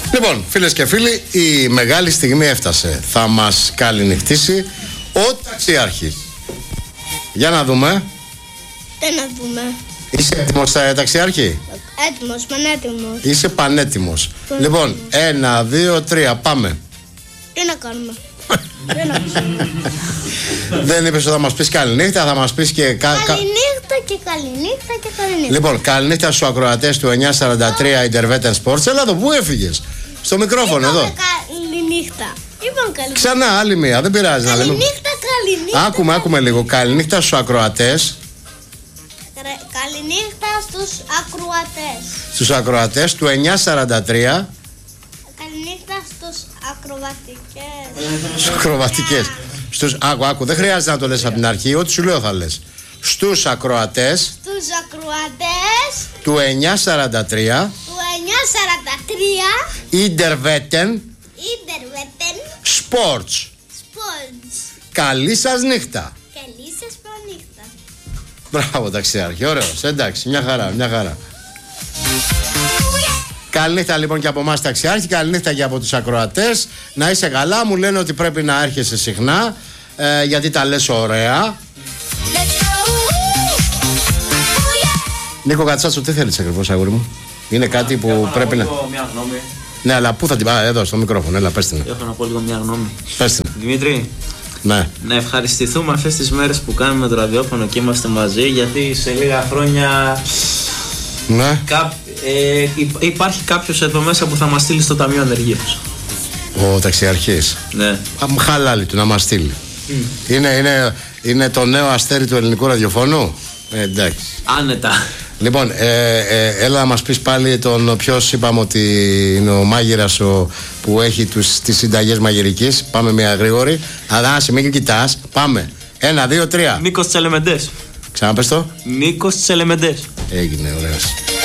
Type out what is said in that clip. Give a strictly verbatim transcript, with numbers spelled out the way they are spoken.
Λοιπόν, φίλες και φίλοι, η μεγάλη στιγμή έφτασε. Θα μας καληνυχτήσει ο ταξιάρχης. Για να δούμε. Τι να δούμε. Είσαι έτοιμος, ταξιάρχη? Έτοιμος, πανέτοιμος. Είσαι πανέτοιμος. Λοιπόν, ένα, δύο, τρία, πάμε. Τι να κάνουμε. Τι να κάνουμε. Δεν είπες ότι θα μας πεις καληνύχτα, θα μας πεις και... Κα... Καληνύχτα και καληνύχτα και καληνύχτα. Λοιπόν, καληνύχτα στους ακροατές του εννιακόσια σαράντα τρία Intervetten Sports. Έλα εδώ, πού έφυγες? Στο μικρόφωνο εδώ. Καληνύχτα. Είπαμε καληνύχτα. Ξανά άλλη μία, δεν πειράζει να λέμε. Καληνύχτα, καληνύχτα. Άκουμε, άκουμε λίγο. Καληνύχτα στους ακροατές. Καληνύχτα στους ακροατές. Στους ακροατές του εννιακόσια σαράντα τρία. Καληνύχτα στους ακροβατικές. Στους ακροβατικές. Στους... Άκου, άκου, δεν χρειάζεται να το λες από την αρχή. Ό,τι σου λέω θα λες. Στους ακροατές. Στους ακροατές. Του εννιακόσια σαράντα τρία. Του εννιακόσια σαράντα τρία. Intervetten. Intervetten. Sports. Sports. Καλή σας νύχτα. Καλή σας νύχτα. Μπράβο ταξιάρχη, ωραίος, εντάξει, μια χαρά, μια χαρά. Καληνύχτα λοιπόν και από εμάς ταξιάρχη, καληνύχτα και από τους ακροατές. Να είσαι καλά, μου λένε ότι πρέπει να έρχεσαι συχνά, ε, γιατί τα λες ωραία. Νίκο Κατσάτσο, τι θέλεις ακριβώς, αγόρι μου? Είναι κάτι που Έχω πρέπει να... Έχω μια γνώμη. Ναι, αλλά πού θα την πάει? Εδώ, στο μικρόφωνο, έλα, πες την. Έχω να πω λίγο μια γνώμη. Πες την. Δημήτρη, Ναι. να ευχαριστηθούμε αυτές τις μέρες που κάνουμε το ραδιόφωνο και είμαστε μαζί, γιατί σε λίγα χρόνια Ναι. κά, ε, υ- υπάρχει κάποιος εδώ μέσα που θα μας στείλει στο Ταμείο Ανεργίας. Ο ταξιάρχης. Ναι. Χαλάλι του να μας στείλει. Mm. Είναι, είναι, είναι το νέο αστέρι του ελληνικού ραδιοφώνου. Ε, εντάξει. Άνετα. Λοιπόν, ε, ε, έλα να μας πεις πάλι τον ποιος είπαμε ότι είναι ο μάγειρας ο, που έχει τους, τις συνταγές μαγειρικής. Πάμε μια γρήγορη. Αλλά άσε, μην κοιτάς. Πάμε. Ένα, δύο, τρία. Νίκος Τσελεμεντές. Ξαναπες το. Νίκος Τσελεμεντές. Έγινε, ωραίος.